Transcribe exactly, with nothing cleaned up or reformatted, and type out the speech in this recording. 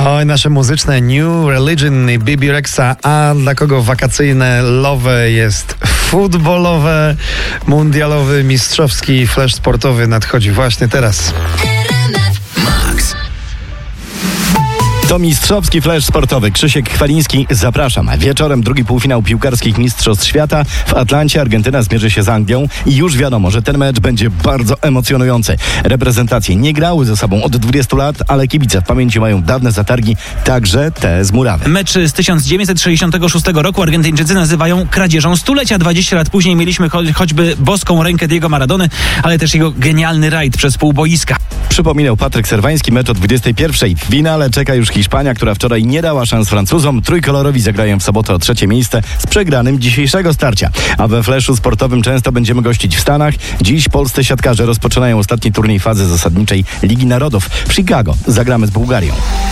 Oj, nasze muzyczne New Religion i Bibi Rexa, a dla kogo wakacyjne love jest futbolowe, mundialowy, mistrzowski flash sportowy nadchodzi właśnie teraz. To mistrzowski flash sportowy. Krzysiek Chwaliński, zapraszam. Wieczorem drugi półfinał piłkarskich mistrzostw świata. W Atlancie Argentyna zmierzy się z Anglią i już wiadomo, że ten mecz będzie bardzo emocjonujący. Reprezentacje nie grały ze sobą od dwudziestu lat, ale kibice w pamięci mają dawne zatargi, także te z murawy. Mecz z tysiąc dziewięćset sześćdziesiątego szóstego roku Argentyńczycy nazywają kradzieżą stulecia. dwadzieścia lat później mieliśmy cho- choćby boską rękę Diego Maradony, ale też jego genialny rajd przez pół boiska. Przypominał Patryk Serwański, mecz o dwudziestej pierwszej. W finale czeka już Hiszpania, która wczoraj nie dała szans Francuzom. Trójkolorowi zagrają w sobotę o trzecie miejsce z przegranym dzisiejszego starcia. A we flashu sportowym często będziemy gościć w Stanach. Dziś polscy siatkarze rozpoczynają ostatni turniej fazy zasadniczej Ligi Narodów. W Chicago zagramy z Bułgarią.